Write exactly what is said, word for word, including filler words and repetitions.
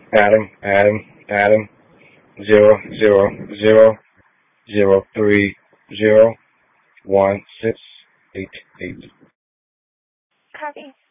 Adam, Adam, Adam, zero, zero, zero, zero, three, zero, one, six, eight, eight. Copy.